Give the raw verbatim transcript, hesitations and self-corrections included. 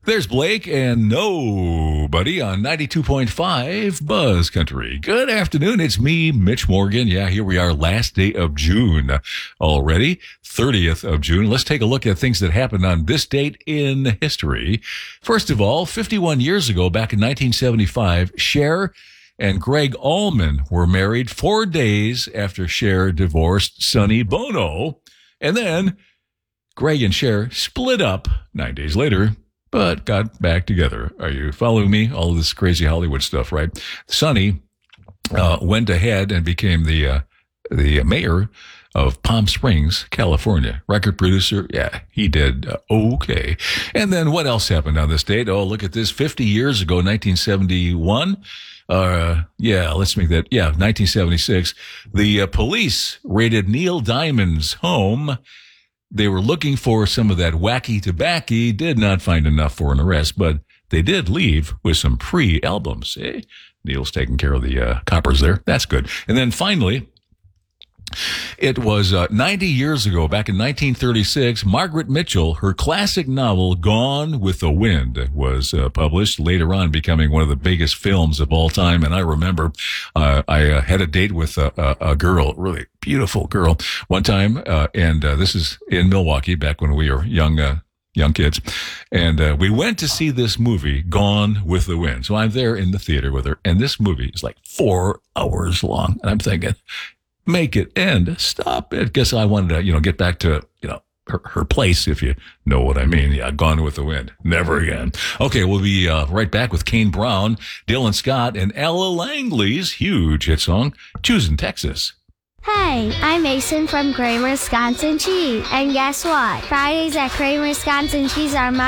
There's Blake and Nobody on ninety-two point five Buzz Country. Good afternoon. It's me, Mitch Morgan. Yeah, here we are, last day of June already, thirtieth of June. Let's take a look at things that happened on this date in history. First of all, fifty-one years ago, back in nineteen seventy-five, Cher and Greg Allman were married four days after Cher divorced Sonny Bono. And then Greg and Cher split up nine days later, but got back together. Are you following me? All of this crazy Hollywood stuff, right? Sonny uh, went ahead and became the uh, the mayor of Palm Springs, California. Record producer, yeah, he did uh, okay. And then what else happened on this date? Oh, look at this. fifty years ago, nineteen seventy-one. Uh, yeah, let's make that, yeah, nineteen seventy-six. The uh, police raided Neil Diamond's home. They were looking for some of that wacky tobacco, did not find enough for an arrest, but they did leave with some free albums. Eh? Neil's taking care of the uh, coppers there. That's good. And then finally, it was uh, ninety years ago, back in nineteen thirty-six, Margaret Mitchell, her classic novel, Gone with the Wind, was uh, published, later on becoming one of the biggest films of all time. And I remember uh, I uh, had a date with a, a, a girl, really beautiful girl, one time, uh, and uh, this is in Milwaukee, back when we were young uh, young kids. And uh, we went to see this movie, Gone with the Wind. So I'm there in the theater with her, and this movie is like four hours long. And I'm thinking, make it end. Stop it. Guess I wanted to, you know, get back to, you know, her, her place, if you know what I mean. Yeah, Gone with the Wind. Never again. Okay, we'll be uh, right back with Kane Brown, Dylan Scott, and Ella Langley's huge hit song, Choosing Texas. Hey, I'm Mason from Kramer Wisconsin Cheese. And guess what? Fridays at Kramer Wisconsin Cheese are my